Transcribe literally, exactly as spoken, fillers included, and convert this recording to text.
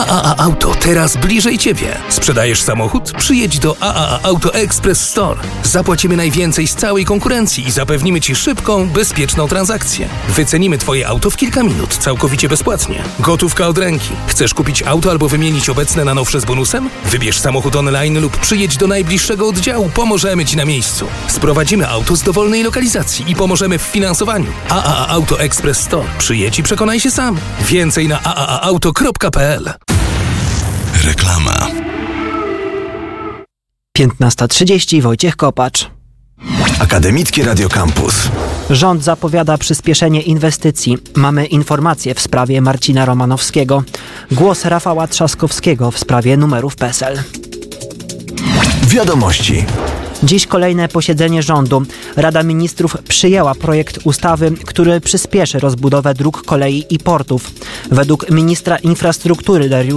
A A A Auto teraz bliżej Ciebie. Sprzedajesz samochód? Przyjedź do A A A Auto Express Store. Zapłacimy najwięcej z całej konkurencji i zapewnimy Ci szybką, bezpieczną transakcję. Wycenimy Twoje auto w kilka minut, całkowicie bezpłatnie. Gotówka od ręki. Chcesz kupić auto albo wymienić obecne na nowsze z bonusem? Wybierz samochód online lub przyjedź do najbliższego oddziału. Pomożemy Ci na miejscu. Sprowadzimy auto z dowolnej lokalizacji i pomożemy w finansowaniu. A A A Auto Express Store. Przyjedź i przekonaj się sam. Więcej na a a a auto kropka p l. Reklama. piętnasta trzydzieści. Wojciech Kopacz. Akademickie Radio Campus. Rząd zapowiada przyspieszenie inwestycji. Mamy informacje w sprawie Marcina Romanowskiego. Głos Rafała Trzaskowskiego w sprawie numerów P E S E L. Wiadomości. Dziś kolejne posiedzenie rządu. Rada Ministrów przyjęła projekt ustawy, który przyspieszy rozbudowę dróg, kolei i portów. Według ministra infrastruktury Dariusza